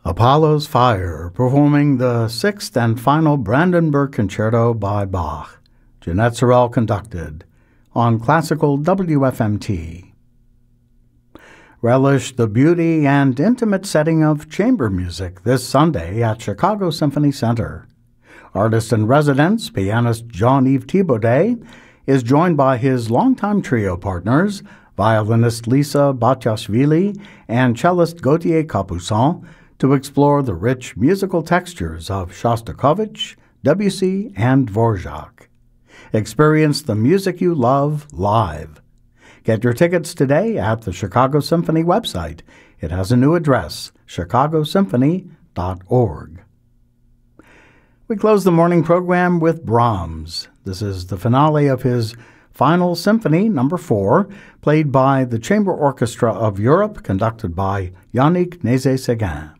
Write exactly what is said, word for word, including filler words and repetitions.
Apollo's Fire, performing the sixth and final Brandenburg Concerto by Bach. Jeanette Sorrell conducted on Classical W F M T. Relish the beauty and intimate setting of chamber music this Sunday at Chicago Symphony Center. Artist-in-residence, pianist Jean-Yves Thibaudet, is joined by his longtime trio partners, violinist Lisa Batiashvili and cellist Gauthier Capuçon, to explore the rich musical textures of Shostakovich, Debussy, and Dvorak. Experience the music you love live. Get your tickets today at the Chicago Symphony website. It has a new address, chicago symphony dot org. We close the morning program with Brahms. This is the finale of his Final Symphony, number four, played by the Chamber Orchestra of Europe, conducted by Yannick Nézet-Séguin.